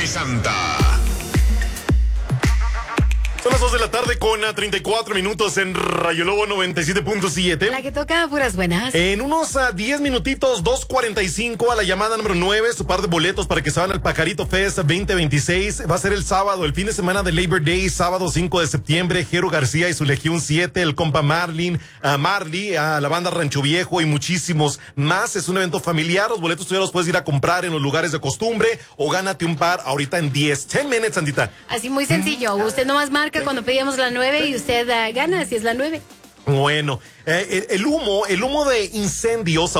y Santa. Son las 2 de la tarde con 34 minutos en Rayo Lobo 97.7. La que toca puras buenas. En unos 10 minutitos, 2:45 a la llamada número 9, su par de boletos para que se van al Pajarito Fest 2026. Va a ser el sábado, el fin de semana de Labor Day, sábado 5 de septiembre. Jero García y su Legión 7, el compa Marley, a la banda Rancho Viejo y muchísimos más. Es un evento familiar. Los boletos tú ya los puedes ir a comprar en los lugares de costumbre o gánate un par ahorita en 10 minutes, Sandita. Así muy sencillo. Usted nomás marca cuando pedíamos la 9 y usted gana si es la 9. Bueno, el humo de incendios